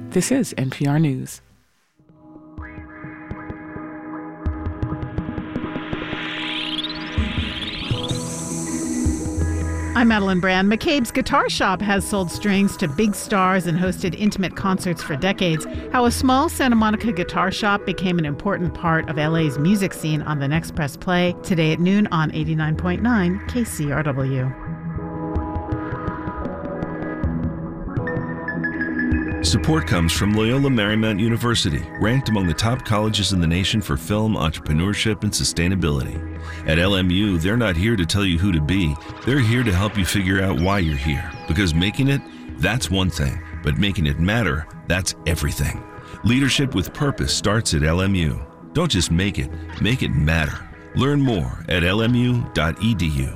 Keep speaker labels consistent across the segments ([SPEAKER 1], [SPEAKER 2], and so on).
[SPEAKER 1] This is NPR News.
[SPEAKER 2] I'm Madeline Brand. McCabe's Guitar Shop has sold strings to big stars and hosted intimate concerts for decades. How a small Santa Monica guitar shop became an important part of LA's music scene on the next Press Play, today at noon on 89.9 KCRW.
[SPEAKER 3] Support comes from Loyola Marymount University, ranked among the top colleges in the nation for film, entrepreneurship, and sustainability. At LMU, they're not here to tell you who to be. They're here to help you figure out why you're here. Because making it, that's one thing. But making it matter, that's everything. Leadership with purpose starts at LMU. Don't just make it matter. Learn more at lmu.edu.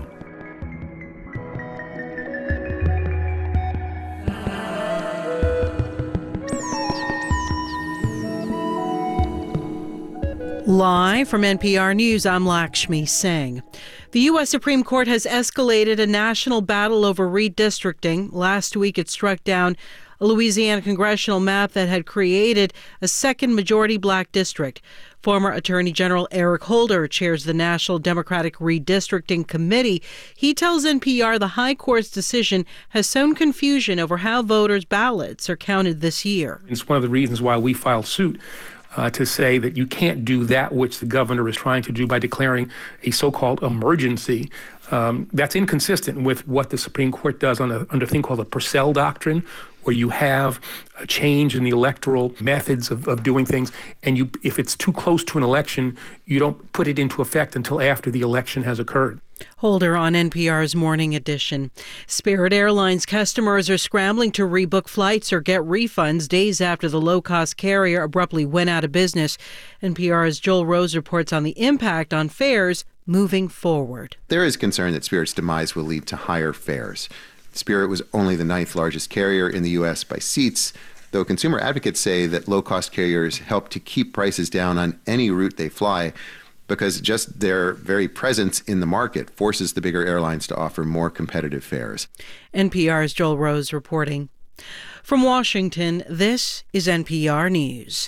[SPEAKER 4] Live from NPR News, I'm Lakshmi Singh. The U.S. Supreme Court has escalated a national battle over redistricting. Last week, it struck down a Louisiana congressional map that had created a second majority black district. Former Attorney General Eric Holder chairs the National Democratic Redistricting Committee. He tells NPR the High Court's decision has sown confusion over how voters' ballots are counted this year.
[SPEAKER 5] It's one of the reasons why we filed suit to say that you can't do that which the governor is trying to do by declaring a so-called emergency. That's inconsistent with what the Supreme Court does under a thing called the Purcell Doctrine, where you have a change in the electoral methods of doing things, and if it's too close to an election, you don't put it into effect until after the election has occurred.
[SPEAKER 4] Holder on NPR's Morning Edition. Spirit Airlines customers are scrambling to rebook flights or get refunds days after the low-cost carrier abruptly went out of business. NPR's Joel Rose reports on the impact on fares moving forward.
[SPEAKER 6] There is concern that Spirit's demise will lead to higher fares. Spirit was only the 9th largest carrier in the U.S. by seats, though consumer advocates say that low-cost carriers help to keep prices down on any route they fly, because just their very presence in the market forces the bigger airlines to offer more competitive fares.
[SPEAKER 4] NPR's Joel Rose reporting. From Washington, this is NPR News.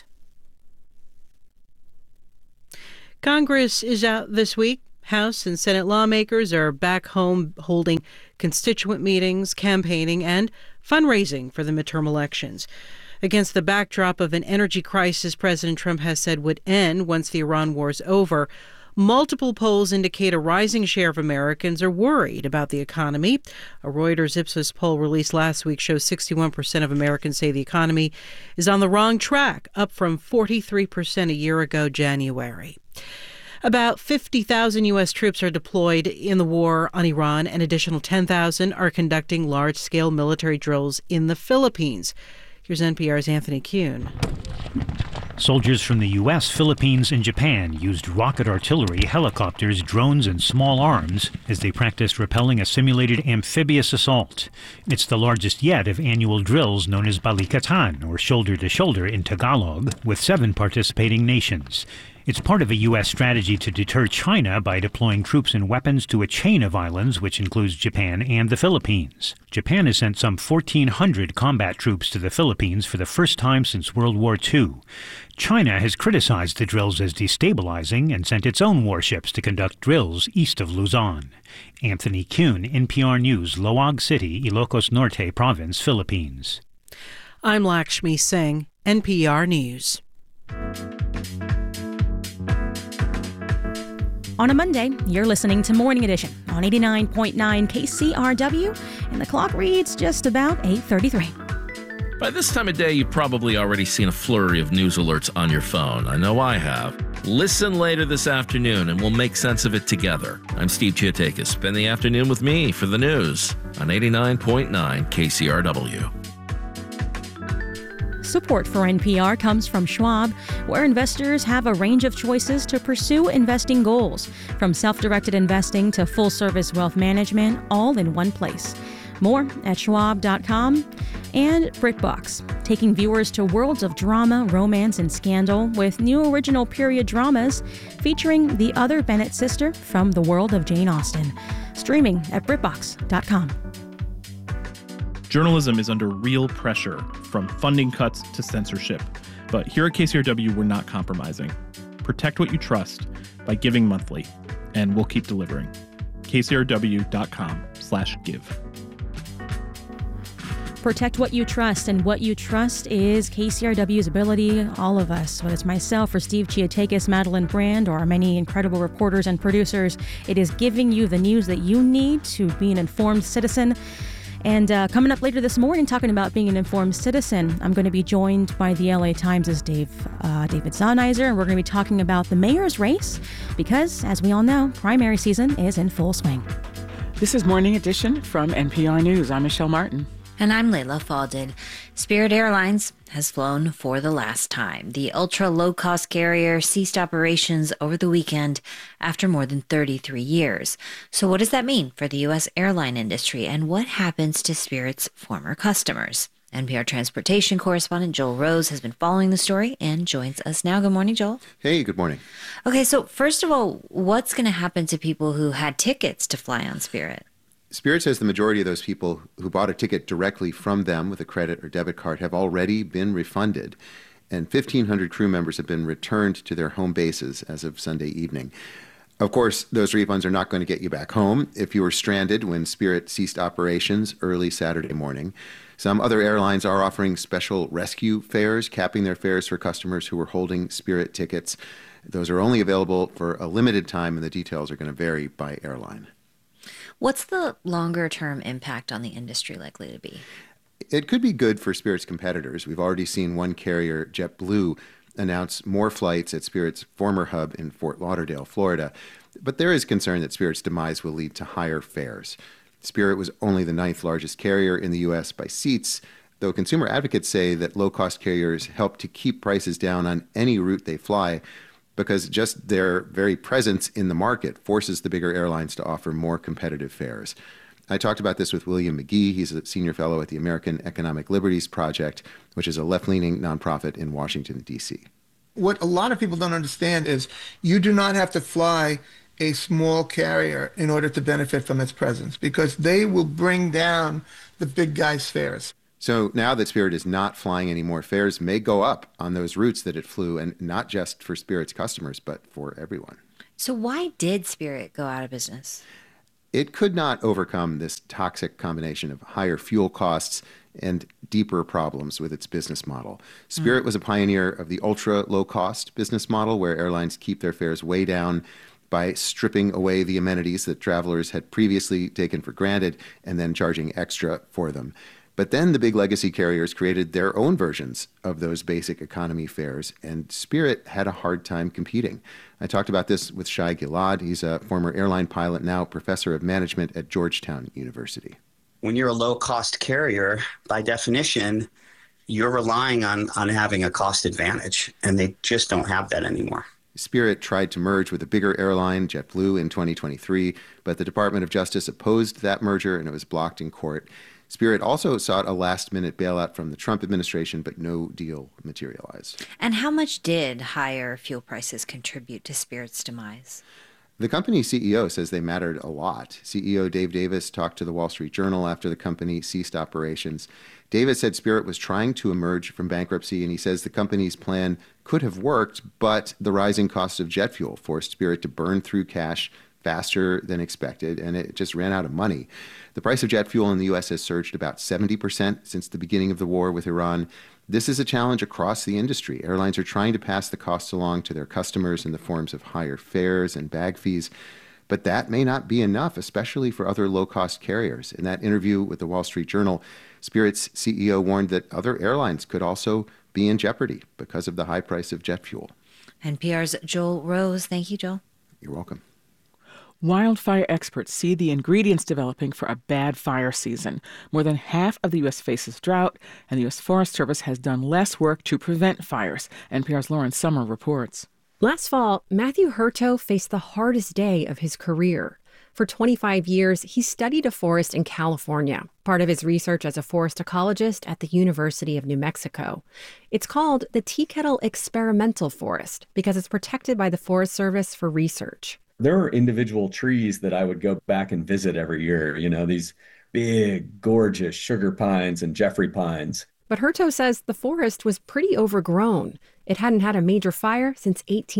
[SPEAKER 4] Congress is out this week. House and Senate lawmakers are back home holding constituent meetings, campaigning, and fundraising for the midterm elections. Against the backdrop of an energy crisis President Trump has said would end once the Iran war is over, multiple polls indicate a rising share of Americans are worried about the economy. A Reuters Ipsos poll released last week shows 61% of Americans say the economy is on the wrong track, up from 43% a year ago, January. About 50,000 U.S. troops are deployed in the war on Iran. An additional 10,000 are conducting large-scale military drills in the Philippines. Here's NPR's Anthony Kuhn.
[SPEAKER 7] Soldiers from the U.S., Philippines, and Japan used rocket artillery, helicopters, drones, and small arms as they practiced repelling a simulated amphibious assault. It's the largest yet of annual drills known as Balikatan, or shoulder-to-shoulder in Tagalog, with 7 participating nations. It's part of a U.S. strategy to deter China by deploying troops and weapons to a chain of islands, which includes Japan and the Philippines. Japan has sent some 1,400 combat troops to the Philippines for the first time since World War II. China has criticized the drills as destabilizing and sent its own warships to conduct drills east of Luzon. Anthony Kuhn, NPR News, Loag City, Ilocos Norte Province, Philippines.
[SPEAKER 4] I'm Lakshmi Singh, NPR News.
[SPEAKER 8] On a Monday, you're listening to Morning Edition on 89.9 KCRW, and the clock reads just about 8:33.
[SPEAKER 9] By this time of day, you've probably already seen a flurry of news alerts on your phone. I know I have. Listen later this afternoon, and we'll make sense of it together. I'm Steve Chiotakis. Spend the afternoon with me for the news on 89.9 KCRW.
[SPEAKER 8] Support for NPR comes from Schwab, where investors have a range of choices to pursue investing goals, from self-directed investing to full-service wealth management, all in one place. More at schwab.com. And BritBox, taking viewers to worlds of drama, romance, and scandal with new original period dramas featuring the other Bennett sister from the world of Jane Austen. Streaming at BritBox.com.
[SPEAKER 1] Journalism is under real pressure, from funding cuts to censorship. But here at KCRW, we're not compromising. Protect what you trust by giving monthly, and we'll keep delivering. KCRW.com/give.
[SPEAKER 8] Protect what you trust, and what you trust is KCRW's ability, all of us, whether it's myself or Steve Chiotakis, Madeline Brand, or our many incredible reporters and producers. It is giving you the news that you need to be an informed citizen. And coming up later this morning, talking about being an informed citizen, I'm going to be joined by the LA Times' David Zahniser, and we're going to be talking about the mayor's race because, as we all know, primary season is in full swing.
[SPEAKER 10] This is Morning Edition from NPR News. I'm Michelle Martin.
[SPEAKER 11] And I'm Layla Falded. Spirit Airlines has flown for the last time. The ultra-low-cost carrier ceased operations over the weekend after more than 33 years. So what does that mean for the U.S. airline industry, and what happens to Spirit's former customers? NPR transportation correspondent Joel Rose has been following the story and joins us now. Good morning, Joel.
[SPEAKER 6] Hey, good morning.
[SPEAKER 11] Okay, so first of all, what's going to happen to people who had tickets to fly on Spirit?
[SPEAKER 6] Spirit says the majority of those people who bought a ticket directly from them with a credit or debit card have already been refunded, and 1,500 crew members have been returned to their home bases as of Sunday evening. Of course, those refunds are not going to get you back home if you were stranded when Spirit ceased operations early Saturday morning. Some other airlines are offering special rescue fares, capping their fares for customers who were holding Spirit tickets. Those are only available for a limited time, and the details are going to vary by airline.
[SPEAKER 11] What's the longer-term impact on the industry likely to be?
[SPEAKER 6] It could be good for Spirit's competitors. We've already seen one carrier, JetBlue, announce more flights at Spirit's former hub in Fort Lauderdale, Florida. But there is concern that Spirit's demise will lead to higher fares. Spirit was only the 9th largest carrier in the U.S. by seats, though consumer advocates say that low-cost carriers help to keep prices down on any route they fly, because just their very presence in the market forces the bigger airlines to offer more competitive fares. I talked about this with William McGee. He's a senior fellow at the American Economic Liberties Project, which is a left-leaning nonprofit in Washington, D.C.
[SPEAKER 12] What a lot of people don't understand is you do not have to fly a small carrier in order to benefit from its presence, because they will bring down the big guys' fares.
[SPEAKER 6] So now that Spirit is not flying anymore, fares may go up on those routes that it flew, and not just for Spirit's customers, but for everyone.
[SPEAKER 11] So why did Spirit go out of business?
[SPEAKER 6] It could not overcome this toxic combination of higher fuel costs and deeper problems with its business model. Spirit was a pioneer of the ultra-low-cost business model, where airlines keep their fares way down by stripping away the amenities that travelers had previously taken for granted and then charging extra for them. But then the big legacy carriers created their own versions of those basic economy fares, and Spirit had a hard time competing. I talked about this with Shai Gilad. He's a former airline pilot, now professor of management at Georgetown University.
[SPEAKER 13] When you're a low-cost carrier, by definition, you're relying on having a cost advantage, and they just don't have that anymore.
[SPEAKER 6] Spirit tried to merge with a bigger airline, JetBlue, in 2023, but the Department of Justice opposed that merger, and it was blocked in court. Spirit also sought a last-minute bailout from the Trump administration, but no deal materialized.
[SPEAKER 11] And how much did higher fuel prices contribute to Spirit's demise?
[SPEAKER 6] The company's CEO says they mattered a lot. CEO Dave Davis talked to the Wall Street Journal after the company ceased operations. Davis said Spirit was trying to emerge from bankruptcy, and he says the company's plan could have worked, but the rising cost of jet fuel forced Spirit to burn through cash faster than expected, and it just ran out of money. The price of jet fuel in the U.S. has surged about 70% since the beginning of the war with Iran. This is a challenge across the industry. Airlines are trying to pass the costs along to their customers in the forms of higher fares and bag fees, but that may not be enough, especially for other low-cost carriers. In that interview with the Wall Street Journal, Spirit's CEO warned that other airlines could also be in jeopardy because of the high price of jet fuel.
[SPEAKER 11] NPR's Joel Rose. Thank you, Joel.
[SPEAKER 6] You're welcome.
[SPEAKER 10] Wildfire experts see the ingredients developing for a bad fire season. More than half of the U.S. faces drought, and the U.S. Forest Service has done less work to prevent fires. NPR's Lauren Summer reports.
[SPEAKER 14] Last fall, Matthew Hurto faced the hardest day of his career. For 25 years, he studied a forest in California, part of his research as a forest ecologist at the University of New Mexico. It's called the Tea Kettle Experimental Forest because it's protected by the Forest Service for research.
[SPEAKER 15] There are individual trees that I would go back and visit every year. You know, these big, gorgeous sugar pines and Jeffrey pines.
[SPEAKER 14] But Hurto says the forest was pretty overgrown. It hadn't had a major fire since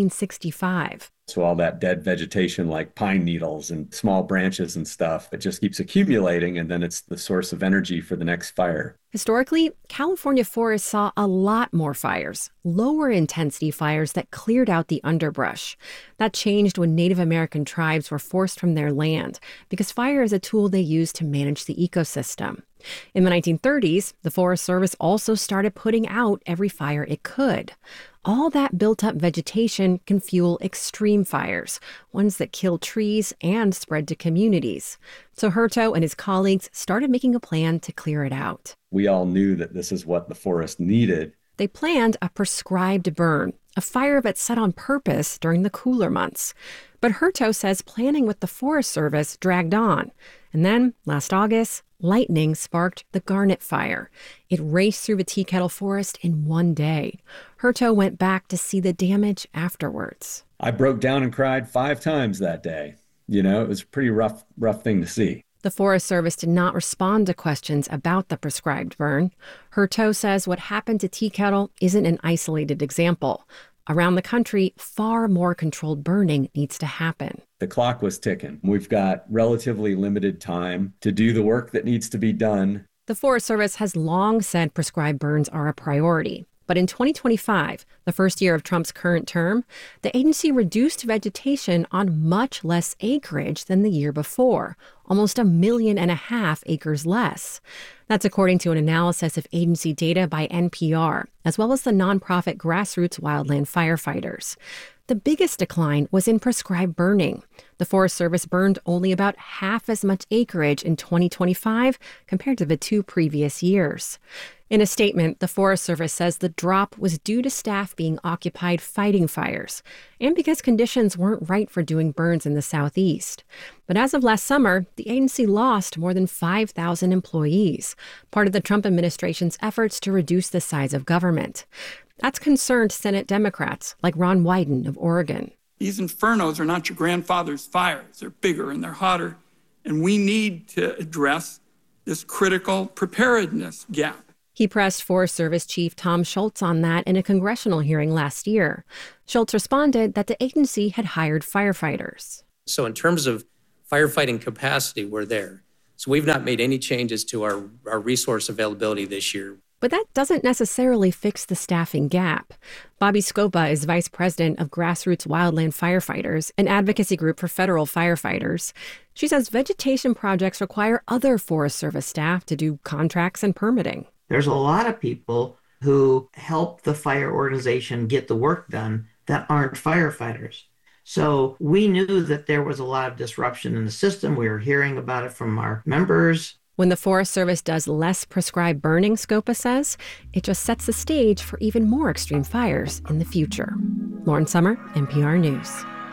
[SPEAKER 14] 1865.
[SPEAKER 15] So all that dead vegetation like pine needles and small branches and stuff, it just keeps accumulating, and then it's the source of energy for the next fire.
[SPEAKER 14] Historically, California forests saw a lot more fires, lower intensity fires that cleared out the underbrush. That changed when Native American tribes were forced from their land because fire is a tool they use to manage the ecosystem. In the 1930s, the Forest Service also started putting out every fire it could. All that built-up vegetation can fuel extreme fires, ones that kill trees and spread to communities. So Hurto and his colleagues started making a plan to clear it out.
[SPEAKER 15] We all knew that this is what the forest needed.
[SPEAKER 14] They planned a prescribed burn, a fire that's set on purpose during the cooler months. But Hurto says planning with the Forest Service dragged on. And then, last August, lightning sparked the Garnet Fire. It raced through the Tea Kettle Forest in one day. Hurto went back to see the damage afterwards.
[SPEAKER 15] I broke down and cried 5 times that day. You know, it was a pretty rough thing to see.
[SPEAKER 14] The Forest Service did not respond to questions about the prescribed burn. Hurto says what happened to Tea Kettle isn't an isolated example. Around the country, far more controlled burning needs to happen.
[SPEAKER 15] The clock was ticking. We've got relatively limited time to do the work that needs to be done.
[SPEAKER 14] The Forest Service has long said prescribed burns are a priority. But in 2025, the first year of Trump's current term, the agency reduced vegetation on much less acreage than the year before, almost 1.5 million acres less. That's according to an analysis of agency data by NPR, as well as the nonprofit Grassroots Wildland Firefighters. The biggest decline was in prescribed burning. The Forest Service burned only about half as much acreage in 2025 compared to the 2 previous years. In a statement, the Forest Service says the drop was due to staff being occupied fighting fires and because conditions weren't right for doing burns in the southeast. But as of last summer, the agency lost more than 5,000 employees, part of the Trump administration's efforts to reduce the size of government. That's concerned Senate Democrats like Ron Wyden of Oregon.
[SPEAKER 16] These infernos are not your grandfather's fires. They're bigger and they're hotter. And we need to address this critical preparedness gap.
[SPEAKER 14] He pressed Forest Service Chief Tom Schultz on that in a congressional hearing last year. Schultz responded that the agency had hired firefighters.
[SPEAKER 17] So in terms of firefighting capacity, we're there. So we've not made any changes to our resource availability this year.
[SPEAKER 14] But that doesn't necessarily fix the staffing gap. Bobby Scopa is vice president of Grassroots Wildland Firefighters, an advocacy group for federal firefighters. She says vegetation projects require other Forest Service staff to do contracts and permitting.
[SPEAKER 18] There's a lot of people who help the fire organization get the work done that aren't firefighters. So we knew that there was a lot of disruption in the system. We were hearing about it from our members.
[SPEAKER 14] When the Forest Service does less prescribed burning, Scopa says, it just sets the stage for even more extreme fires in the future. Lauren Sommer, NPR News.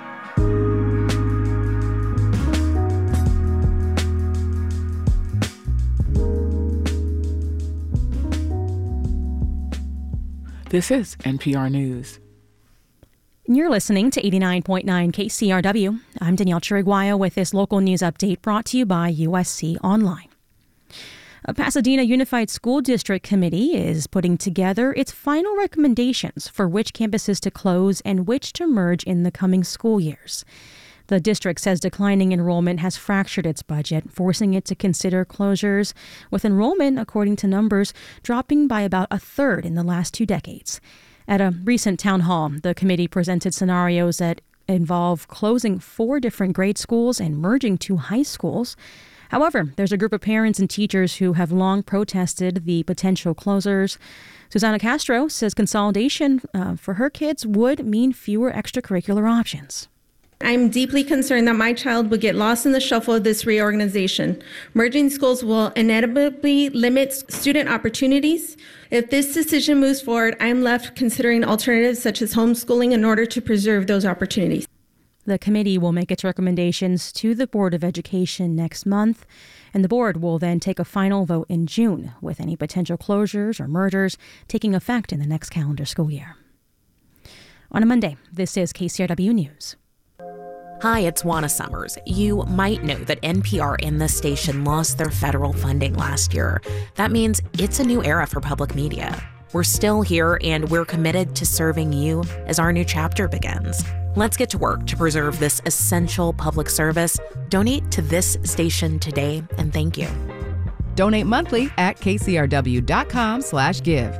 [SPEAKER 10] This is NPR News.
[SPEAKER 8] You're listening to 89.9 KCRW. I'm Danielle Chiriguayo with this local news update brought to you by USC Online. A Pasadena Unified School District Committee is putting together its final recommendations for which campuses to close and which to merge in the coming school years. The district says declining enrollment has fractured its budget, forcing it to consider closures, with enrollment, according to numbers, dropping by about a third in the last 2 decades. At a recent town hall, the committee presented scenarios that involve closing 4 different grade schools and merging 2 high schools. However, there's a group of parents and teachers who have long protested the potential closures. Susana Castro says consolidation for her kids would mean fewer extracurricular options.
[SPEAKER 19] I'm deeply concerned that my child would get lost in the shuffle of this reorganization. Merging schools will inevitably limit student opportunities. If this decision moves forward, I'm left considering alternatives such as homeschooling in order to preserve those opportunities.
[SPEAKER 8] The committee will make its recommendations to the Board of Education next month, and the board will then take a final vote in June, with any potential closures or mergers taking effect in the next calendar school year. On a Monday, this is KCRW News.
[SPEAKER 20] Hi, it's Juana Summers. You might know that NPR and this station lost their federal funding last year. That means it's a new era for public media. We're still here, and we're committed to serving you as our new chapter begins. Let's get to work to preserve this essential public service. Donate to this station today, and thank you.
[SPEAKER 21] Donate monthly at kcrw.com/give.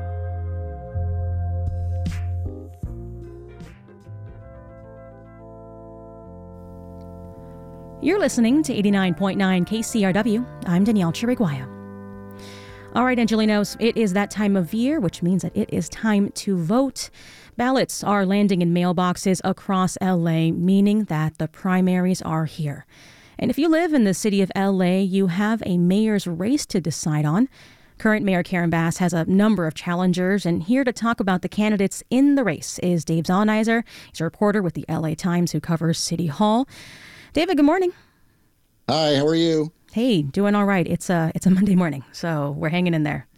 [SPEAKER 8] You're listening to 89.9 KCRW. I'm Danielle Chiriguaya. All right, Angelenos, it is that time of year, which means that it is time to vote. Ballots are landing in mailboxes across LA, meaning that the primaries are here. And if you live in the city of LA, you have a mayor's race to decide on. Current Mayor Karen Bass has a number of challengers, and here to talk about the candidates in the race is Dave Zahniser. He's a reporter with the LA Times who covers City Hall. David, good morning.
[SPEAKER 22] Hi, how are you?
[SPEAKER 8] Hey, doing all right. It's a Monday morning, so we're hanging in there.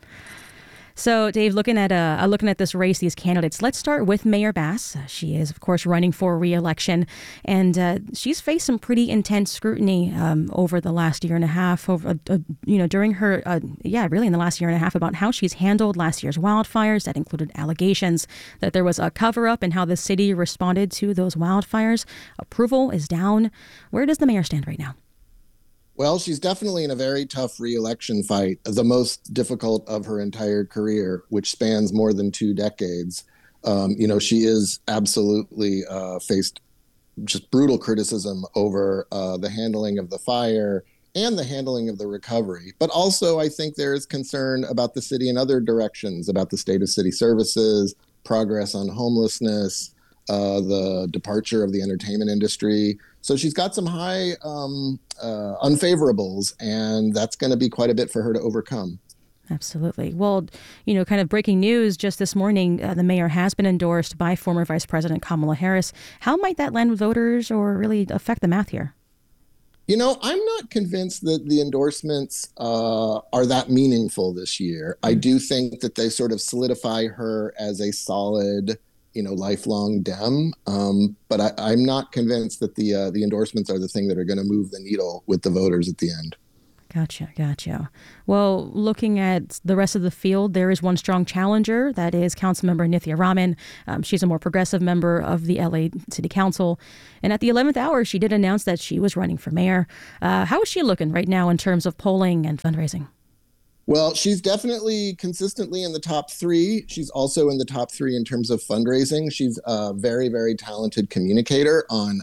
[SPEAKER 8] So, Dave, looking at this race, these candidates, let's start with Mayor Bass. She is, of course, running for re-election, and she's faced some pretty intense scrutiny over the last year and a half. During her, really in the last year and a half, about how she's handled last year's wildfires. That included allegations that there was a cover-up and how the city responded to those wildfires. Approval is down. Where does the mayor stand right now?
[SPEAKER 22] Well, she's definitely in a very tough re-election fight, the most difficult of her entire career, which spans more than 2 decades. She is absolutely faced just brutal criticism over the handling of the fire and the handling of the recovery. But also, I think there is concern about the city in other directions, about the state of city services, progress on homelessness, the departure of the entertainment industry. So she's got some high unfavorables, and that's going to be quite a bit for her to overcome.
[SPEAKER 8] Absolutely. Well, kind of breaking news just this morning, the mayor has been endorsed by former Vice President Kamala Harris. How might that land with voters or really affect the math here?
[SPEAKER 22] I'm not convinced that the endorsements are that meaningful this year. I do think that they sort of solidify her as a solid lifelong Dem. But I'm not convinced that the endorsements are the thing that are going to move the needle with the voters at the end.
[SPEAKER 8] Gotcha. Well, looking at the rest of the field, there is one strong challenger. That is Councilmember Nithya Raman. She's a more progressive member of the LA City Council. And at the 11th hour, she did announce that she was running for mayor. How is she looking right now in terms of polling and fundraising?
[SPEAKER 22] Well, she's definitely consistently in the top 3. She's also in the top 3 in terms of fundraising. She's a very, very talented communicator on,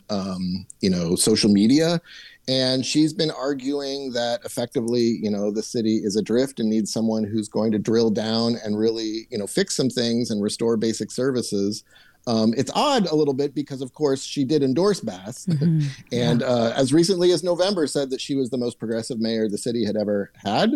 [SPEAKER 22] social media. And she's been arguing that effectively, the city is adrift and needs someone who's going to drill down and really, fix some things and restore basic services. It's odd a little bit because, of course, she did endorse Bass and as recently as November said that she was the most progressive mayor the city had ever had.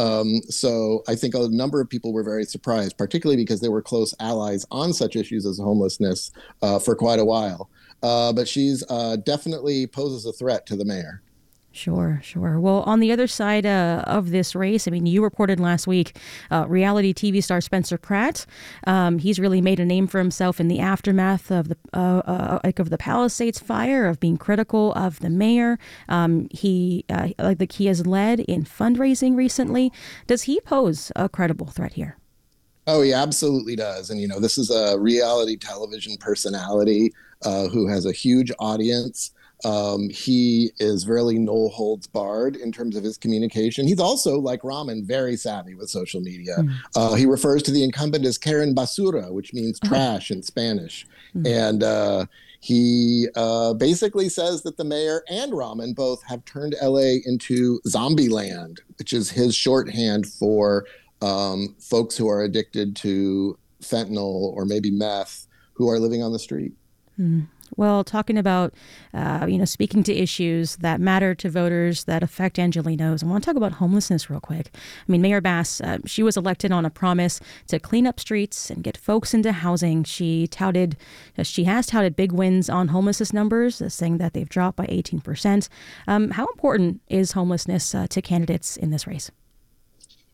[SPEAKER 22] So I think a number of people were very surprised, particularly because they were close allies on such issues as homelessness for quite a while. But she's definitely poses a threat to the mayor.
[SPEAKER 8] Sure. Well, on the other side of this race, you reported last week, reality TV star Spencer Pratt. He's really made a name for himself in the aftermath of the Palisades fire, of being critical of the mayor. He has led in fundraising recently. Does he pose a credible threat here?
[SPEAKER 22] Oh, he absolutely does. And, this is a reality television personality who has a huge audience. He is really no holds barred in terms of his communication. He's also, like Raman, very savvy with social media. He refers to the incumbent as Karen Basura, which means trash in Spanish. And he basically says that the mayor and Raman both have turned LA into zombie land, which is his shorthand for folks who are addicted to fentanyl or maybe meth who are living on the street.
[SPEAKER 8] Well, talking about, speaking to issues that matter to voters that affect Angelenos, I want to talk about homelessness real quick. Mayor Bass, she was elected on a promise to clean up streets and get folks into housing. She has touted big wins on homelessness numbers, saying that they've dropped by 18%. How important is homelessness to candidates in this race?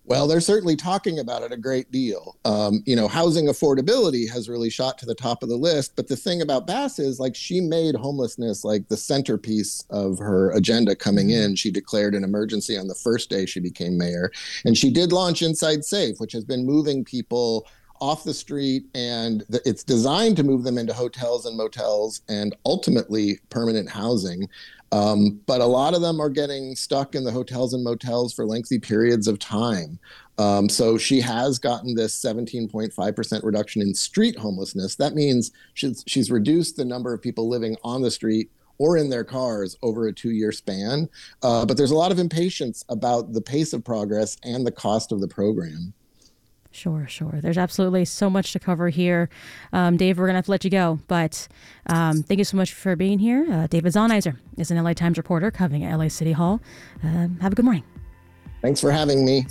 [SPEAKER 22] Well, they're certainly talking about it a great deal. Housing affordability has really shot to the top of the list. But the thing about Bass is, like, she made homelessness like the centerpiece of her agenda coming in. She declared an emergency on the first day she became mayor. And she did launch Inside Safe, which has been moving people off the street, and it's designed to move them into hotels and motels and ultimately permanent housing. But a lot of them are getting stuck in the hotels and motels for lengthy periods of time. So she has gotten this 17.5% reduction in street homelessness. That means she's reduced the number of people living on the street or in their cars over a 2-year span. But there's a lot of impatience about the pace of progress and the cost of the program.
[SPEAKER 8] Sure. There's absolutely so much to cover here. Dave, we're going to have to let you go, but thank you so much for being here. David Zahniser is an LA Times reporter covering LA City Hall. Have a good morning.
[SPEAKER 22] Thanks for having me.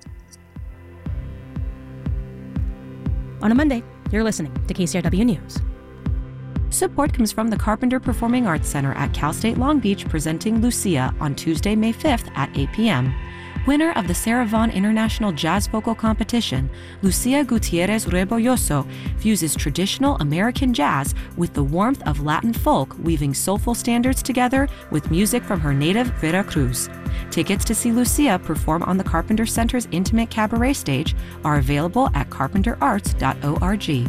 [SPEAKER 8] On a Monday, you're listening to KCRW News.
[SPEAKER 2] Support comes from the Carpenter Performing Arts Center at Cal State Long Beach, presenting Lucia on Tuesday, May 5th at 8 p.m. Winner of the Sarah Vaughan International Jazz Vocal Competition, Lucia Gutierrez Rebolloso fuses traditional American jazz with the warmth of Latin folk, weaving soulful standards together with music from her native Veracruz. Tickets to see Lucia perform on the Carpenter Center's intimate cabaret stage are available at carpenterarts.org.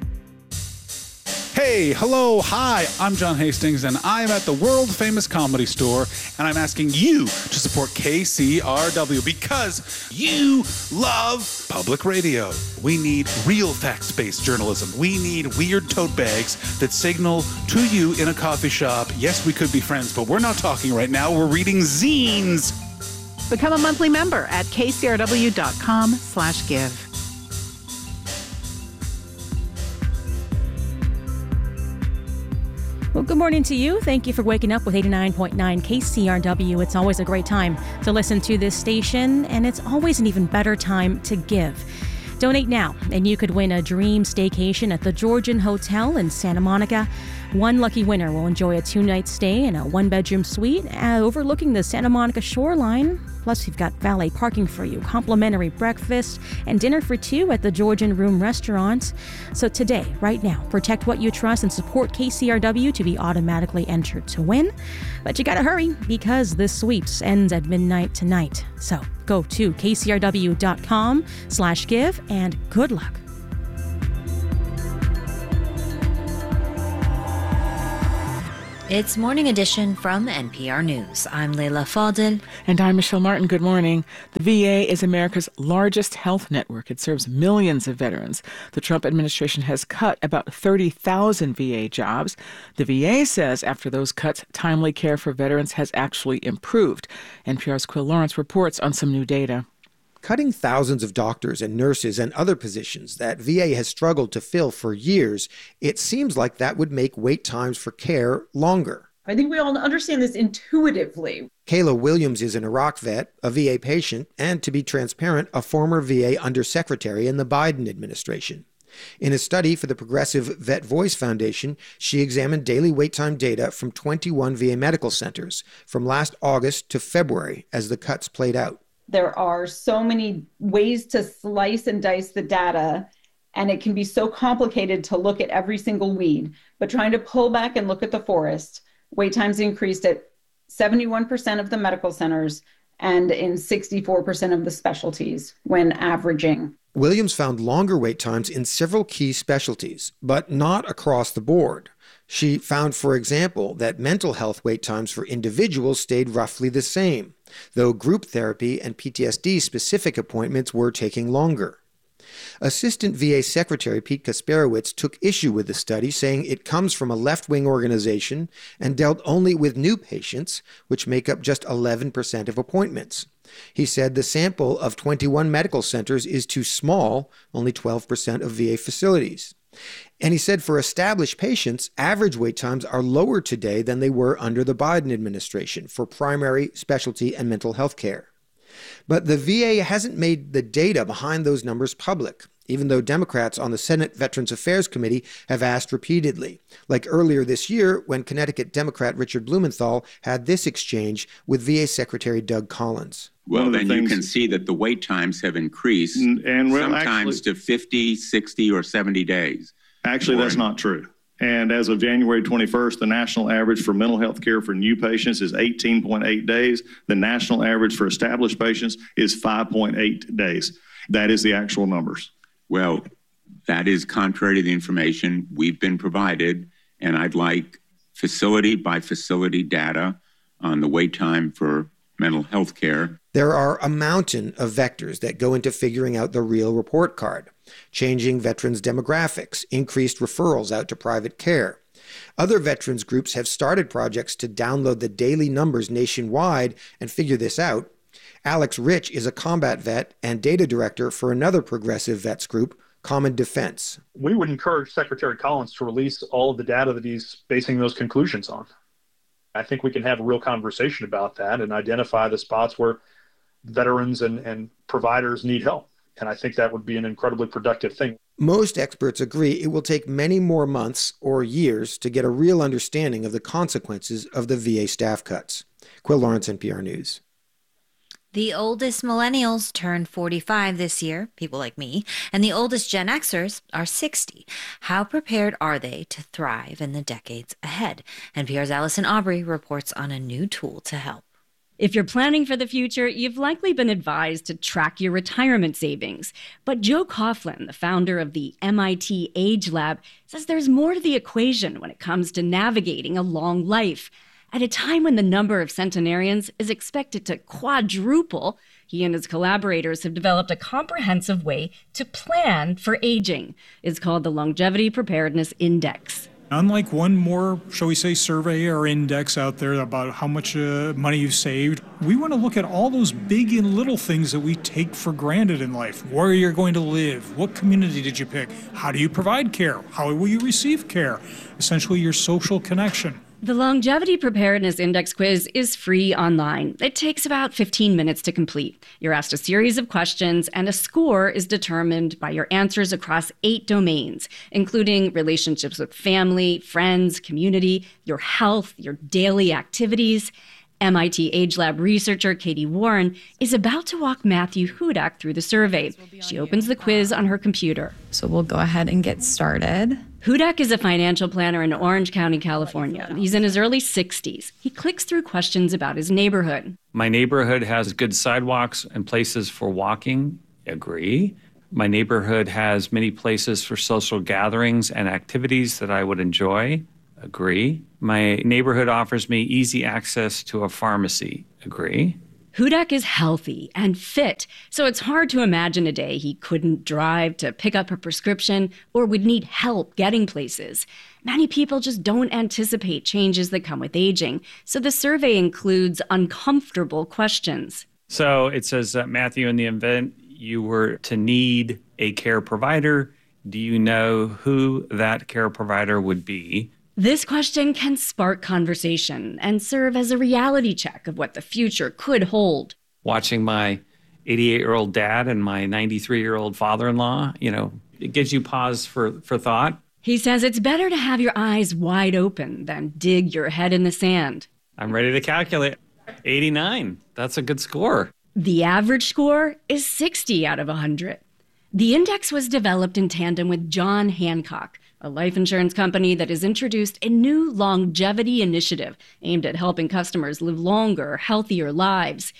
[SPEAKER 3] Hey, hello, hi, I'm John Hastings, and I'm at the world-famous Comedy Store, and I'm asking you to support KCRW because you love public radio. We need real facts-based journalism. We need weird tote bags that signal to you in a coffee shop, yes, we could be friends, but we're not talking right now. We're reading zines.
[SPEAKER 23] Become a monthly member at kcrw.com/give.
[SPEAKER 8] Well, good morning to you. Thank you for waking up with 89.9 KCRW. It's always a great time to listen to this station, and it's always an even better time to give. Donate now, and you could win a dream staycation at the Georgian Hotel in Santa Monica. One lucky winner will enjoy a 2-night stay in a 1-bedroom suite overlooking the Santa Monica shoreline. Plus, we've got valet parking for you, complimentary breakfast, and dinner for 2 at the Georgian Room restaurant. So today, right now, protect what you trust and support KCRW to be automatically entered to win. But you gotta hurry because this sweeps ends at midnight tonight. So go to kcrw.com/give and good luck.
[SPEAKER 11] It's Morning Edition from NPR News. I'm Leila Fadel.
[SPEAKER 10] And I'm Michelle Martin. Good morning. The VA is America's largest health network. It serves millions of veterans. The Trump administration has cut about 30,000 VA jobs. The VA says after those cuts, timely care for veterans has actually improved. NPR's Quill Lawrence reports on some new data.
[SPEAKER 24] Cutting thousands of doctors and nurses and other positions that VA has struggled to fill for years, it seems like that would make wait times for care longer.
[SPEAKER 25] I think we all understand this intuitively.
[SPEAKER 24] Kayla Williams is an Iraq vet, a VA patient, and to be transparent, a former VA undersecretary in the Biden administration. In a study for the Progressive Vet Voice Foundation, she examined daily wait time data from 21 VA medical centers from last August to February as the cuts played out.
[SPEAKER 25] There are so many ways to slice and dice the data, and it can be so complicated to look at every single weed. But trying to pull back and look at the forest, wait times increased at 71% of the medical centers and in 64% of the specialties when averaging.
[SPEAKER 24] Williams found longer wait times in several key specialties, but not across the board. She found, for example, that mental health wait times for individuals stayed roughly the same, though group therapy and PTSD-specific appointments were taking longer. Assistant VA Secretary Pete Kasperowicz took issue with the study, saying it comes from a left-wing organization and dealt only with new patients, which make up just 11% of appointments. He said the sample of 21 medical centers is too small, only 12% of VA facilities. And he said for established patients, average wait times are lower today than they were under the Biden administration for primary, specialty, and mental health care. But the VA hasn't made the data behind those numbers public. even though Democrats on the Senate Veterans Affairs Committee have asked repeatedly, like earlier this year when Connecticut Democrat Richard Blumenthal had this exchange with VA Secretary Doug Collins.
[SPEAKER 1] Well, then you can see that the wait times have increased sometimes to 50, 60, or 70 days.
[SPEAKER 4] Actually, that's not true. And as of January 21st, the national average for mental health care for new patients is 18.8 days. The national average for established patients is 5.8 days. That is the actual numbers.
[SPEAKER 1] Well, that is contrary to the information we've been provided, and I'd like facility by facility data on the wait time for mental health care.
[SPEAKER 24] There are a mountain of vectors that go into figuring out the real report card. Changing veterans' demographics, increased referrals out to private care. Other veterans groups have started projects to download the daily numbers nationwide and figure this out. Alex Rich is a combat vet and data director for another progressive vets group, Common Defense.
[SPEAKER 5] We would encourage Secretary Collins to release all of the data that he's basing those conclusions on. I think we can have a real conversation about that and identify the spots where veterans and providers need help. And I think that would be an incredibly productive thing.
[SPEAKER 24] Most experts agree it will take many more months or years to get a real understanding of the consequences of the VA staff cuts. Quill Lawrence, NPR News.
[SPEAKER 11] The oldest millennials turn 45 this year, people like me, and the oldest Gen Xers are 60. How prepared are they to thrive in the decades ahead? NPR's Allison Aubrey reports on a new tool to help.
[SPEAKER 7] If you're planning for the future, you've likely been advised to track your retirement savings. But Joe Coughlin, the founder of the MIT Age Lab, says there's more to the equation when it comes to navigating a long life. At a time when the number of centenarians is expected to quadruple, he and his collaborators have developed a comprehensive way to plan for aging. It's called the Longevity Preparedness Index.
[SPEAKER 9] Unlike one more, shall we say, survey or index out there about how much money you've saved, we want to look at all those big and little things that we take for granted in life. Where you're going to live, what community did you pick, how do you provide care, how will you receive care, essentially your social connection.
[SPEAKER 7] The Longevity Preparedness Index quiz is free online. It takes about 15 minutes to complete. You're asked a series of questions, and a score is determined by your answers across 8 domains, including relationships with family, friends, community, your health, your daily activities. MIT Age Lab researcher Katie Warren is about to walk Matthew Hudak through the survey. She opens the quiz on her computer.
[SPEAKER 26] So we'll go ahead and get started.
[SPEAKER 7] Hudak is a financial planner in Orange County, California. He's in his early 60s. He clicks through questions about his neighborhood.
[SPEAKER 27] My neighborhood has good sidewalks and places for walking. Agree. My neighborhood has many places for social gatherings and activities that I would enjoy. Agree. My neighborhood offers me easy access to a pharmacy. Agree.
[SPEAKER 7] Hudak is healthy and fit, so it's hard to imagine a day he couldn't drive to pick up a prescription or would need help getting places. Many people just don't anticipate changes that come with aging, so the survey includes uncomfortable questions.
[SPEAKER 27] So it says, Matthew, in the event you were to need a care provider, do you know who that care provider would be?
[SPEAKER 7] This question can spark conversation and serve as a reality check of what the future could hold.
[SPEAKER 27] Watching my 88-year-old dad and my 93-year-old father-in-law, it gives you pause for thought.
[SPEAKER 7] He says it's better to have your eyes wide open than dig your head in the sand.
[SPEAKER 27] I'm ready to calculate. 89. That's a good score.
[SPEAKER 7] The average score is 60 out of 100. The index was developed in tandem with John Hancock, a life insurance company that has introduced a new longevity initiative aimed at helping customers live longer, healthier lives.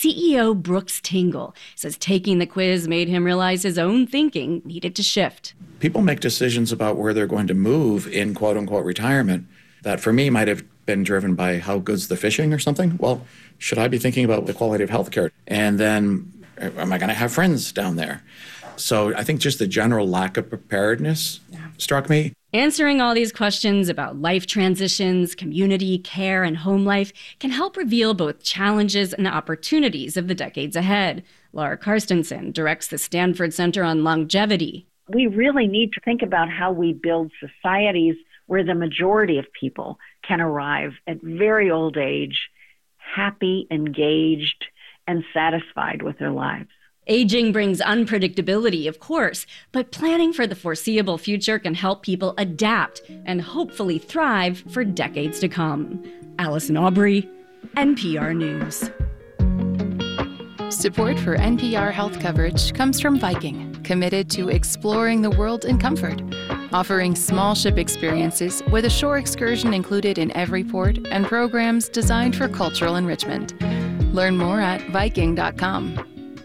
[SPEAKER 7] CEO Brooks Tingle says taking the quiz made him realize his own thinking needed to shift.
[SPEAKER 28] People make decisions about where they're going to move in quote-unquote retirement that for me might have been driven by how good's the fishing or something. Well, should I be thinking about the quality of healthcare? And then, am I going to have friends down there? So I think just the general lack of preparedness struck me.
[SPEAKER 7] Answering all these questions about life transitions, community, care, and home life can help reveal both challenges and opportunities of the decades ahead. Laura Karstensen directs the Stanford Center on Longevity.
[SPEAKER 29] We really need to think about how we build societies where the majority of people can arrive at very old age, happy, engaged, and satisfied with their lives.
[SPEAKER 7] Aging brings unpredictability, of course, but planning for the foreseeable future can help people adapt and hopefully thrive for decades to come. Allison Aubrey, NPR News.
[SPEAKER 21] Support for NPR health coverage comes from Viking, committed to exploring the world in comfort, offering small ship experiences with a shore excursion included in every port and programs designed for cultural enrichment. Learn more at Viking.com.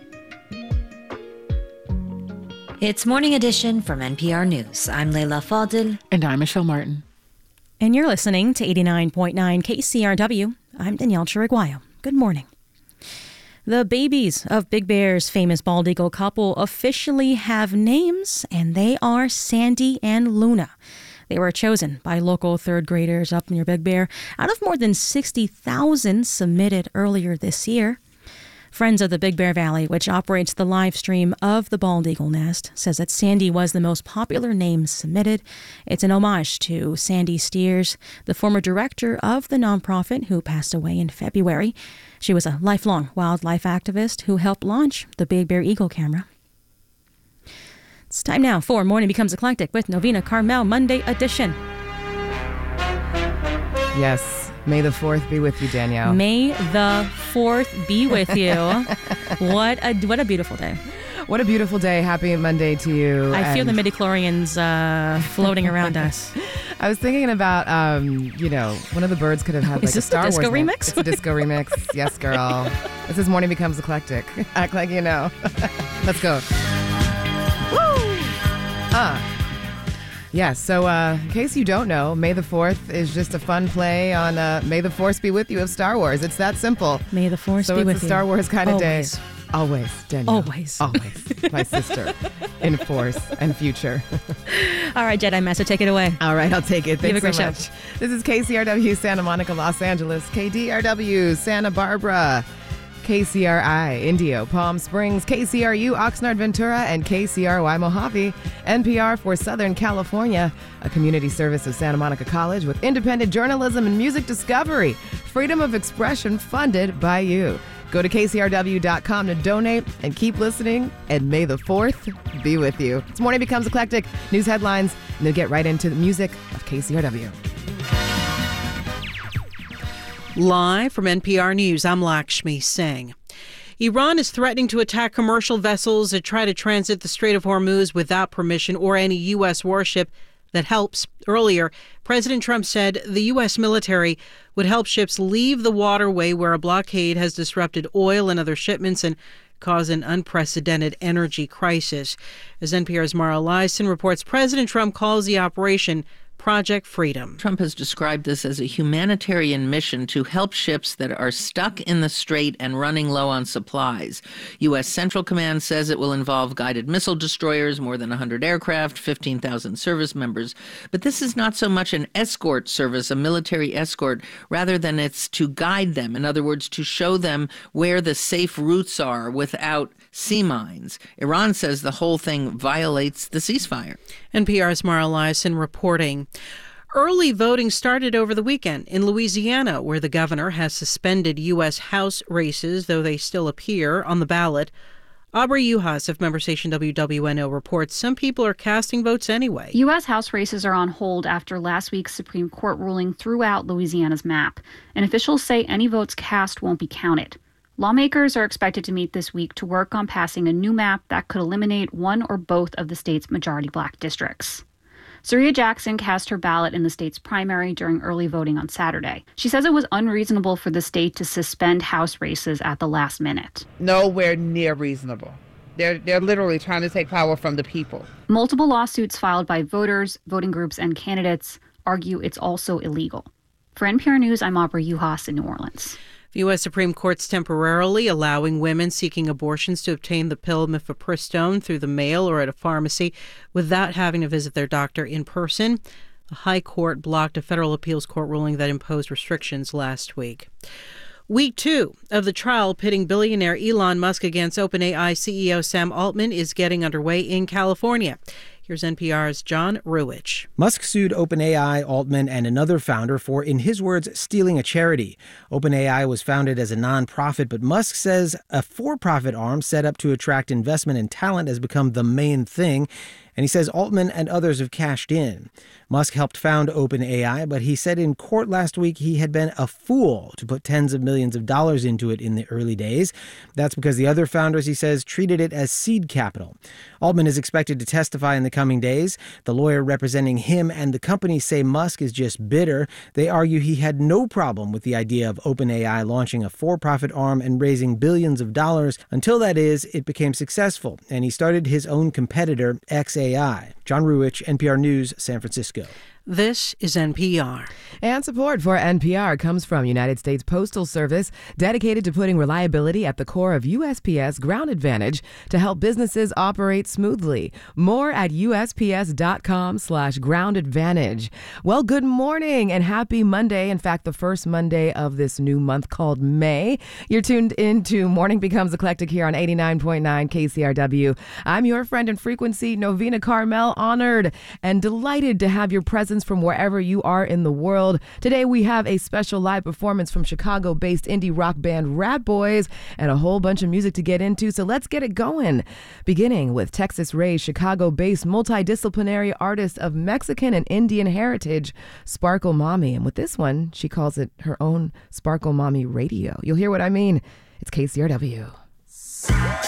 [SPEAKER 11] It's Morning Edition from NPR News. I'm Leila Fadil.
[SPEAKER 10] And I'm Michelle Martin.
[SPEAKER 8] And you're listening to 89.9 KCRW. I'm Danielle Chiriguayo. Good morning. The babies of Big Bear's famous bald eagle couple officially have names, and they are Sandy and Luna. They were chosen by local third graders up near Big Bear out of more than 60,000 submitted earlier this year. Friends of the Big Bear Valley, which operates the live stream of the bald eagle nest, says that Sandy was the most popular name submitted. It's an homage to Sandy Steers, the former director of the nonprofit who passed away in February. She was a lifelong wildlife activist who helped launch the Big Bear Eagle camera. It's time now for Morning Becomes Eclectic with Novena Carmel Monday edition.
[SPEAKER 21] Yes. May the 4th be with you, Danielle.
[SPEAKER 8] May the 4th be with you. What a beautiful day.
[SPEAKER 21] What a beautiful day. Happy Monday to you.
[SPEAKER 8] I feel the midichlorians floating around us.
[SPEAKER 21] I was thinking about, one of the birds could have had like a Star Wars
[SPEAKER 8] disco remix?
[SPEAKER 21] It's a disco remix. Yes, girl. This is Morning Becomes Eclectic. Act like you know. Let's go. Woo! Yeah, so in case you don't know, May the 4th is just a fun play on May the Force be with you of Star Wars. It's that simple.
[SPEAKER 8] May the Force be with you.
[SPEAKER 21] So it's a Star Wars kind of day. Always, Danielle.
[SPEAKER 8] Always.
[SPEAKER 21] My sister in Force and future.
[SPEAKER 8] All right, Jedi Master, take it away.
[SPEAKER 21] All right, I'll take it. Thanks so much.
[SPEAKER 8] Show.
[SPEAKER 21] This is KCRW Santa Monica, Los Angeles, KDRW Santa Barbara, KCRI Indio, Palm Springs, KCRU Oxnard, Ventura, and KCRY Mojave. NPR for Southern California, a community service of Santa Monica College with independent journalism and music discovery. Freedom of expression funded by you. Go to KCRW.com to donate and keep listening, and may the 4th be with you. This Morning Becomes Eclectic, news headlines, and then get right into the music of KCRW.
[SPEAKER 6] Live from NPR News, I'm Lakshmi Singh. Iran is threatening to attack commercial vessels that try to transit the Strait of Hormuz without permission or any U.S. warship that helps. Earlier, President Trump said the U.S. military would help ships leave the waterway where a blockade has disrupted oil and other shipments and caused an unprecedented energy crisis. As NPR's Mara Liasson reports, President Trump calls the operation Project Freedom.
[SPEAKER 12] Trump has described this as a humanitarian mission to help ships that are stuck in the strait and running low on supplies. U.S. Central Command says it will involve guided missile destroyers, more than 100 aircraft, 15,000 service members. But this is not so much an escort service, a military escort, rather than it's to guide them. In other words, to show them where the safe routes are without sea mines. Iran says the whole thing violates the ceasefire.
[SPEAKER 6] NPR's Mara Liasson reporting. Early voting started over the weekend in Louisiana, where the governor has suspended U.S. House races, though they still appear on the ballot. Aubrey Uhas of member station WWNO reports some people are casting votes anyway.
[SPEAKER 13] U.S. House races are on hold after last week's Supreme Court ruling threw out Louisiana's map, and officials say any votes cast won't be counted. Lawmakers are expected to meet this week to work on passing a new map that could eliminate one or both of the state's majority black districts. Saria Jackson cast her ballot in the state's primary during early voting on Saturday. She says it was unreasonable for the state to suspend House races at the last minute.
[SPEAKER 14] Nowhere near reasonable. They're literally trying to take power from the people.
[SPEAKER 13] Multiple lawsuits filed by voters, voting groups, and candidates argue it's also illegal. For NPR News, I'm Aubrey Uhas in New Orleans.
[SPEAKER 6] The U.S. Supreme Court's temporarily allowing women seeking abortions to obtain the pill mifepristone through the mail or at a pharmacy without having to visit their doctor in person. The High Court blocked a federal appeals court ruling that imposed restrictions last week. Week 2 of the trial pitting billionaire Elon Musk against OpenAI CEO Sam Altman is getting underway in California. Here's NPR's John Ruwitch.
[SPEAKER 2] Musk sued OpenAI, Altman, and another founder for, in his words, stealing a charity. OpenAI was founded as a nonprofit, but Musk says a for-profit arm set up to attract investment and talent has become the main thing. And he says Altman and others have cashed in. Musk helped found OpenAI, but he said in court last week he had been a fool to put tens of millions of dollars into it in the early days. That's because the other founders, he says, treated it as seed capital. Altman is expected to testify in the coming days. The lawyer representing him and the company say Musk is just bitter. They argue he had no problem with the idea of OpenAI launching a for-profit arm and raising billions of dollars until, that is, it became successful, and he started his own competitor, xAI. John Ruwitch, NPR News, San Francisco.
[SPEAKER 6] This is NPR.
[SPEAKER 21] And support for NPR comes from United States Postal Service, dedicated to putting reliability at the core of USPS Ground Advantage to help businesses operate smoothly. More at USPS.com/Ground Advantage. Well, good morning and happy Monday. In fact, the first Monday of this new month called May. You're tuned into Morning Becomes Eclectic here on 89.9 KCRW. I'm your friend in frequency, Novena Carmel, honored and delighted to have your presence from wherever you are in the world. Today we have a special live performance from Chicago-based indie rock band Rat Boys and a whole bunch of music to get into, so let's get it going. Beginning with Texas-raised, Chicago-based multidisciplinary artist of Mexican and Indian heritage, Sparkle Mommy. And with this one, she calls it her own Sparkle Mommy Radio. You'll hear what I mean. It's KCRW.